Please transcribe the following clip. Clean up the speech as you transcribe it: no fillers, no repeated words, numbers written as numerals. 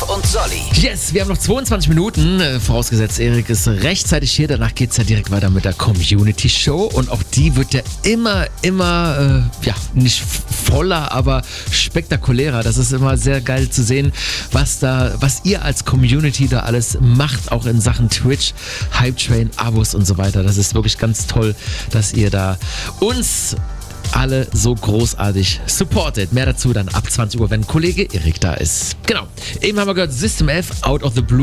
und Solly. Yes, wir haben noch 22 Minuten, vorausgesetzt Erik ist rechtzeitig hier, danach geht's ja direkt weiter mit der Community Show und auch die wird ja immer, nicht voller, aber spektakulärer. Das ist immer sehr geil zu sehen, was ihr als Community da alles macht, auch in Sachen Twitch, Hypetrain, Abos und so weiter. Das ist wirklich ganz toll, dass ihr da uns alle so großartig supportet. Mehr dazu dann ab 20 Uhr, wenn Kollege Erik da ist. Genau. Eben haben wir gehört, System F, Out of the Blue.